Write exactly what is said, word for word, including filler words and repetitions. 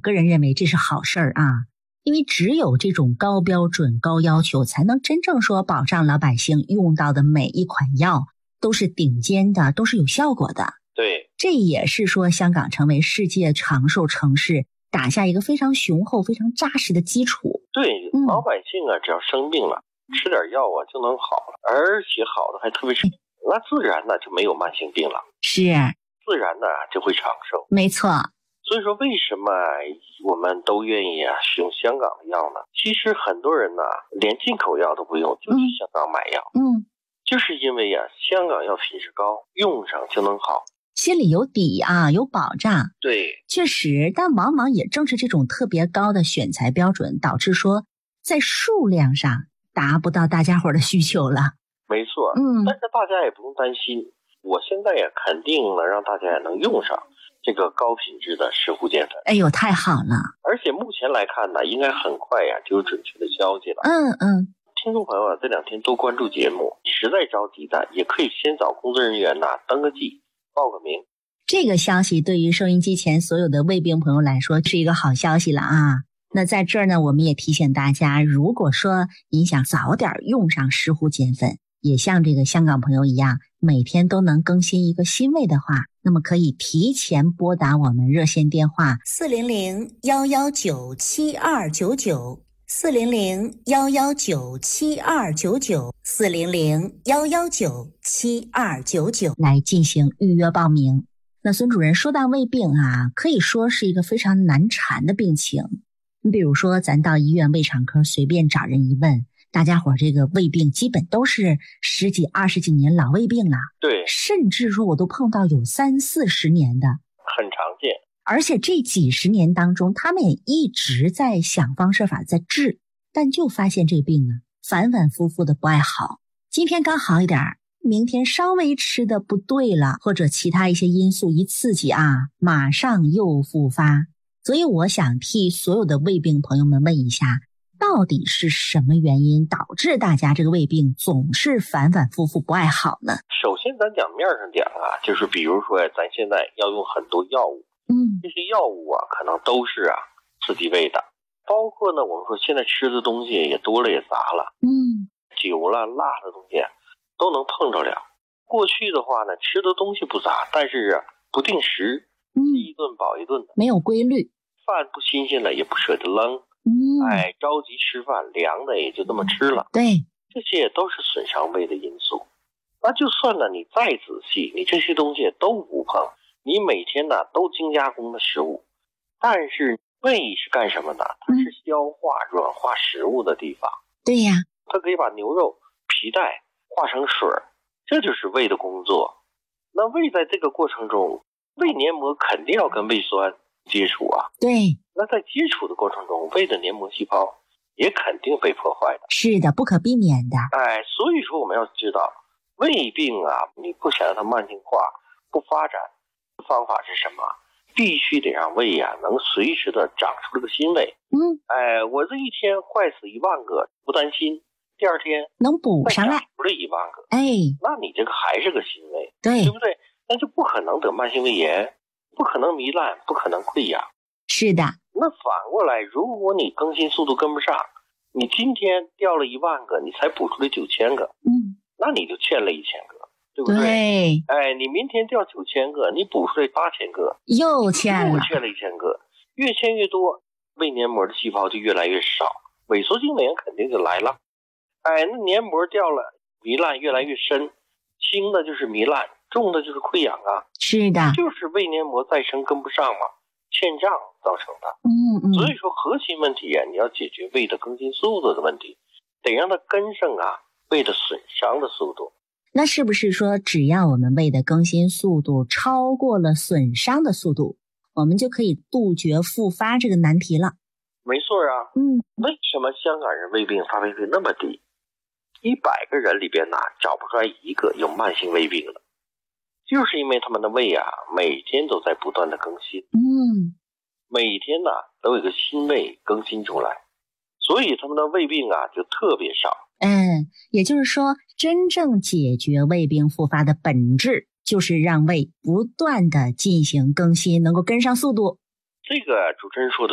个人认为这是好事儿啊，因为只有这种高标准、高要求，才能真正说保障老百姓用到的每一款药都是顶尖的，都是有效果的。 对， 这也是说香港成为世界长寿城市打下一个非常雄厚、非常扎实的基础。 对， 嗯、 老百姓啊，只要生病了，吃点药啊就能好了，而且好的还特别是，那自然呢就没有慢性病了， 是， 自然呢就会长寿。 没错。 所以说，为什么我们都愿意啊使用香港的药呢？其实很多人呢连进口药都不用，就去香港买药。 嗯， 就是因为呀、啊，香港药品质高，用上就能好。 心里有底啊，有保障。 对， 确实，但往往也正是这种特别高的选材标准，导致说在数量上达不到大家伙的需求了。 没错， 嗯， 但是大家也不用担心，我现在也肯定了，让大家也能用上这个高品质的石斛淀粉。 哎呦，太好了！ 而且目前来看呢，应该很快呀就有准确的消息了。 嗯嗯。 听众朋友啊，这两天多关注节目，实在着急的也可以先找工作人员呐、啊、登个记。报个名， 这个消息对于收音机前所有的胃病朋友来说是一个好消息了啊！那在这儿呢，我们也提醒大家，如果说您想早点用上石斛碱粉，也像这个香港朋友一样，每天都能更新一个新胃的话，那么可以提前拨打我们热线电话四零零幺幺九七二九九。四零零幺幺九七二九九，四零零幺幺九七二九九来进行预约报名。那孙主任，说到胃病啊，可以说是一个非常难缠的病情。你比如说，咱到医院胃肠科随便找人一问，大家伙这个胃病基本都是十几、二十几年老胃病了。 对， 甚至说我都碰到有三四十年的， 很常见。 而且这几十年当中，他们也一直在想方设法在治，但就发现这个病啊，反反复复的不爱好。今天刚好一点，明天稍微吃的不对了，或者其他一些因素一刺激啊，马上又复发。所以我想替所有的胃病朋友们问一下，到底是什么原因导致大家这个胃病总是反反复复不爱好呢？ 首先咱讲面上讲啊，就是比如说咱现在要用很多药物， 嗯， 这些药物啊可能都是啊刺激胃的，包括呢我们说现在吃的东西也多了也杂了， 嗯， 酒了辣的东西都能碰着了。过去的话呢吃的东西不杂，但是啊不定时， 嗯， 吃一顿饱一顿的， 没有规律， 饭不新鲜了也不舍得扔， 嗯， 哎，着急吃饭，凉的也就这么吃了， 对， 这些都是损伤胃的因素。那就算呢你再仔细，你这些东西都不碰，你每天呢都精加工的食物，但是胃是干什么的？它是消化、嗯、软化食物的地方。 对呀， 它可以把牛肉皮带化成水，这就是胃的工作。那胃在这个过程中，胃黏膜肯定要跟胃酸接触啊。 对， 那在接触的过程中，胃的黏膜细胞也肯定被破坏的。 是的，不可避免的。 哎，所以说我们要知道，胃病啊，你不想让它慢性化、不发展，方法是什么？必须得让胃啊能随时的长出这个新胃。 嗯， 哎，我这一天坏死一万个不担心，第二天能补上来， 补了一万个， 哎， 那你这个还是个新胃， 对， 对不对？那就不可能得慢性胃炎，不可能糜烂，不可能溃疡。 是的。 那反过来，如果你更新速度跟不上，你今天掉了一万个，你才补出来九千个， 嗯， 那你就欠了一千个，对不对？ 对， 哎，你明天掉九千个，你补出来八千个， 又欠了， 又欠了一千个，越欠越多，胃黏膜的细胞就越来越少，萎缩性胃炎肯定就来了。哎，那黏膜掉了，糜烂越来越深，轻的就是糜烂，重的就是溃疡啊。 是的， 就是胃黏膜再生跟不上嘛，欠胀造成的。 嗯嗯。 所以说核心问题啊，你要解决胃的更新速度的问题，得让它跟上啊胃的损伤的速度。 那是不是说，只要我们胃的更新速度超过了损伤的速度，我们就可以杜绝复发这个难题了？ 没错啊。 嗯。 为什么香港人胃病发病率那么低？一百个人里边呢，找不出来一个有慢性胃病的，就是因为他们的胃啊，每天都在不断的更新。 嗯。 每天呢，都有一个新胃更新出来，所以他们的胃病啊就特别少。 嗯，也就是说，真正解决胃病复发的本质，就是让胃不断的进行更新，能够跟上速度。 这个主持人说的